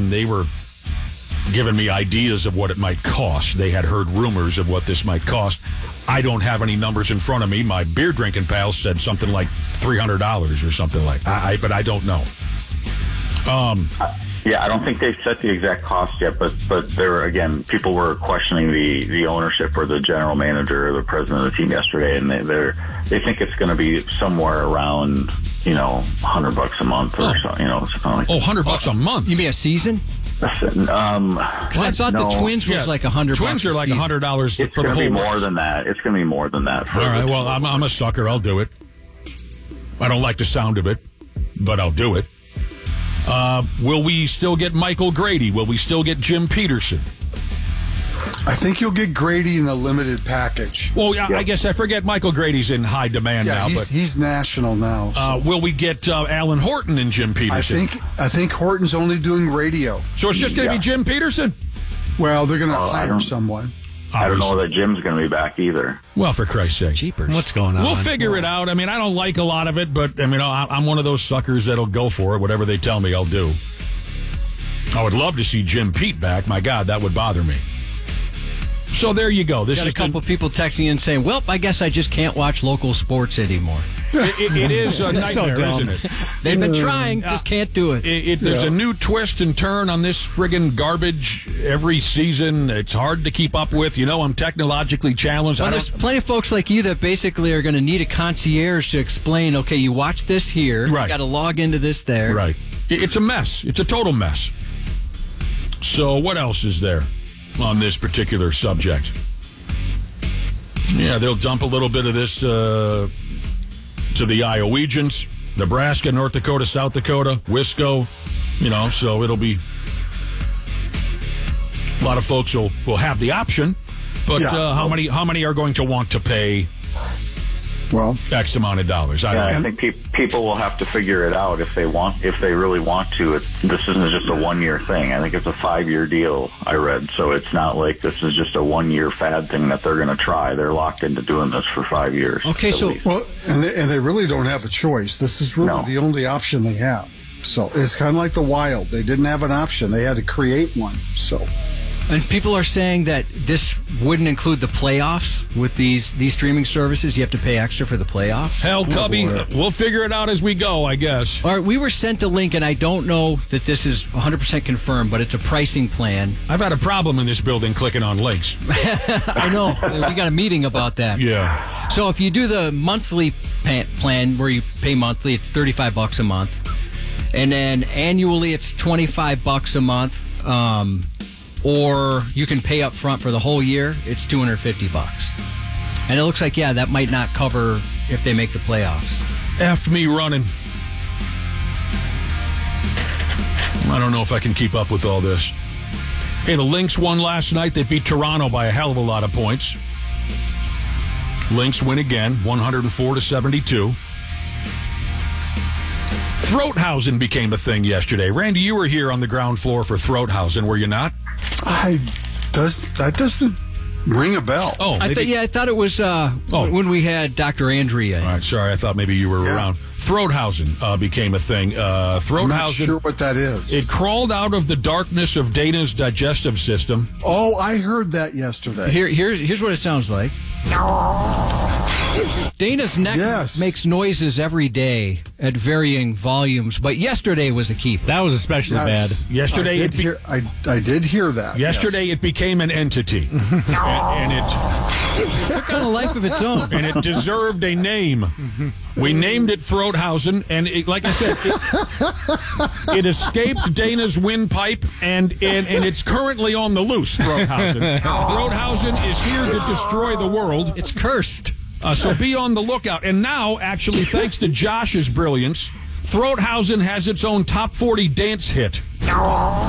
and they were giving me ideas of what it might cost. They had heard rumors of what this might cost. I don't have any numbers in front of me. My beer drinking pal said something like $300 or something like that. But I don't know. Yeah, I don't think they've set the exact cost yet, but there, again, people were questioning the ownership or the general manager or the president of the team yesterday, and they think it's going to be somewhere around, $100 a month or so, something like that. Oh, $100 a month? You mean a season? Because I thought the Twins was like $100. Twins are like $100 it's for the whole. It's going to be more than that. It's going to be more than that. All right. Well, I'm a sucker. I'll do it. I don't like the sound of it, but I'll do it. Will we still get Michael Grady? Will we still get Jim Peterson? I think you'll get Grady in a limited package. Well, I guess I forget Michael Grady's in high demand now. But he's national now. So. Will we get Alan Horton and Jim Peterson? I think Horton's only doing radio. So it's just going to be Jim Peterson? Well, they're going to hire someone. I don't know that Jim's going to be back either. Well, for Christ's sake. Jeepers. What's going on? We'll figure it out. I mean, I don't like a lot of it, but I'm one of those suckers that'll go for it. Whatever they tell me, I'll do. I would love to see Jim Pete back. My God, that would bother me. So there you go. This Got is a couple people texting in saying, well, I guess I just can't watch local sports anymore. It is a nightmare, isn't it? They've been trying, just can't do it. There's a new twist and turn on this friggin' garbage every season. It's hard to keep up with. I'm technologically challenged. Well, there's plenty of folks like you that basically are going to need a concierge to explain, okay, you watch this here. Right. You got to log into this there. Right. It's a mess. It's a total mess. So what else is there on this particular subject? Yeah, they'll dump a little bit of this to the Iowegians, Nebraska, North Dakota, South Dakota, Wisco, so it'll be a lot of folks will have the option, but how many are going to want to pay X amount of dollars? I think people will have to figure it out if they really want to. This isn't just a 1-year thing. I think it's a 5-year deal, I read. So it's not like this is just a 1-year fad thing that they're going to try. They're locked into doing this for 5 years. Okay, so and they really don't have a choice. This is really the only option they have. So it's kind of like the Wild. They didn't have an option. They had to create one. So. And people are saying that this wouldn't include the playoffs with these streaming services. You have to pay extra for the playoffs. Hell, Cubby, we'll figure it out as we go, I guess. All right, we were sent a link, and I don't know that this is 100% confirmed, but it's a pricing plan. I've had a problem in this building clicking on links. I know. We got a meeting about that. Yeah. So if you do the monthly plan where you pay monthly, it's $35 a month. And then annually, it's $25 a month. Or you can pay up front for the whole year. It's $250. And it looks like, that might not cover if they make the playoffs. F me running. I don't know if I can keep up with all this. Hey, the Lynx won last night. They beat Toronto by a hell of a lot of points. Lynx win again, 104-72. Throathausen became a thing yesterday. Randy, you were here on the ground floor for Throathausen, were you not? That doesn't ring a bell. Oh, I thought it was when we had Dr. Andrea. All right, sorry, I thought maybe you were around. Throathausen became a thing. Throathausen, I'm not sure what that is. It crawled out of the darkness of Dana's digestive system. Oh, I heard that yesterday. Here's what it sounds like. Dana's neck makes noises every day at varying volumes, but yesterday was a keeper. That was especially bad. Yesterday, I did hear that. Yesterday, it became an entity, and it took on a life of its own, and it deserved a name. We named it Throathausen, and like I said, it escaped Dana's windpipe, and it's currently on the loose. Throathausen. Throathausen is here to destroy the world. It's cursed. So be on the lookout. And now, actually, thanks to Josh's brilliance, Throathausen has its own top 40 dance hit.